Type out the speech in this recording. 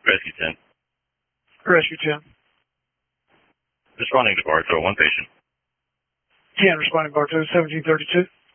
Rescue 10. Rescue 10. Responding to Bar 2, one patient. 10, responding bar 2, 1732.